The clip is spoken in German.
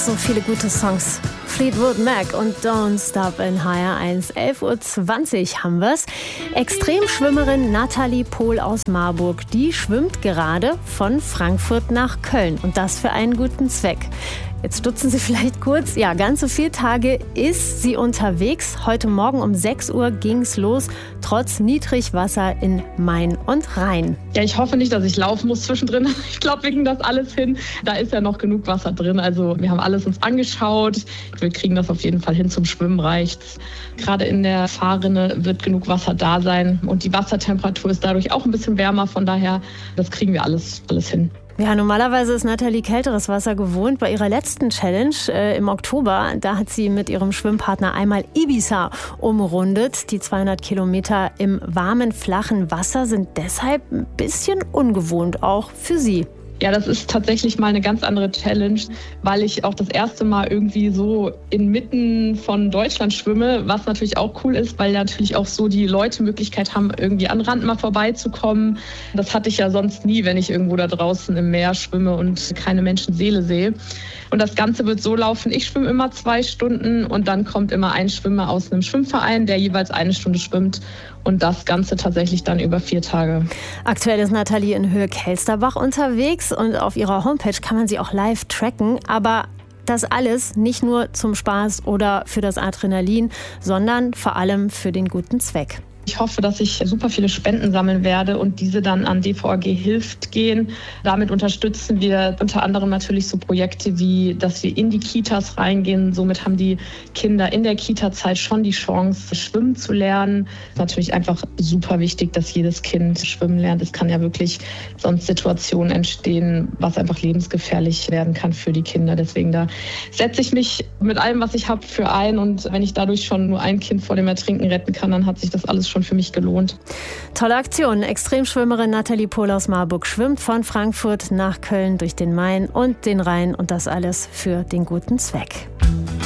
So viele gute Songs. Fleetwood Mac und Don't Stop in HR1. 11:20 Uhr haben wir's. Extremschwimmerin Nathalie Pohl aus Marburg, die schwimmt gerade von Frankfurt nach Köln. Und das für einen guten Zweck. Jetzt stutzen Sie vielleicht kurz. Ja, ganze 4 Tage ist sie unterwegs. Heute Morgen um 6 Uhr ging's los, trotz Niedrigwasser in Main und Rhein. Ja, ich hoffe nicht, dass ich laufen muss zwischendrin. Ich glaube, wir kriegen das alles hin. Da ist ja noch genug Wasser drin. Also wir haben alles uns angeschaut. Wir kriegen das auf jeden Fall hin, zum Schwimmen reicht's. Gerade in der Fahrrinne wird genug Wasser da sein. Und die Wassertemperatur ist dadurch auch ein bisschen wärmer. Von daher, das kriegen wir alles hin. Ja, normalerweise ist Nathalie kälteres Wasser gewohnt. Bei ihrer letzten Challenge im Oktober, da hat sie mit ihrem Schwimmpartner einmal Ibiza umrundet. Die 200 Kilometer im warmen, flachen Wasser sind deshalb ein bisschen ungewohnt, auch für sie. Ja, das ist tatsächlich mal eine ganz andere Challenge, weil ich auch das erste Mal irgendwie so inmitten von Deutschland schwimme, was natürlich auch cool ist, weil natürlich auch so die Leute Möglichkeit haben, irgendwie an Rand mal vorbeizukommen. Das hatte ich ja sonst nie, wenn ich irgendwo da draußen im Meer schwimme und keine Menschenseele sehe. Und das Ganze wird so laufen, ich schwimme immer 2 Stunden und dann kommt immer ein Schwimmer aus einem Schwimmverein, der jeweils 1 Stunde schwimmt. Und das Ganze tatsächlich dann über 4 Tage. Aktuell ist Nathalie in Höhe-Kelsterbach unterwegs und auf ihrer Homepage kann man sie auch live tracken. Aber das alles nicht nur zum Spaß oder für das Adrenalin, sondern vor allem für den guten Zweck. Ich hoffe, dass ich super viele Spenden sammeln werde und diese dann an DVAG Hilft gehen. Damit unterstützen wir unter anderem natürlich so Projekte wie, dass wir in die Kitas reingehen. Somit haben die Kinder in der Kita-Zeit schon die Chance, schwimmen zu lernen. Es ist natürlich einfach super wichtig, dass jedes Kind schwimmen lernt. Es kann ja wirklich sonst Situationen entstehen, was einfach lebensgefährlich werden kann für die Kinder. Deswegen da setze ich mich mit allem, was ich habe, für ein. Und wenn ich dadurch schon nur ein Kind vor dem Ertrinken retten kann, dann hat sich das alles schon für mich gelohnt. Tolle Aktion. Extremschwimmerin Nathalie Pohl aus Marburg schwimmt von Frankfurt nach Köln durch den Main und den Rhein und das alles für den guten Zweck.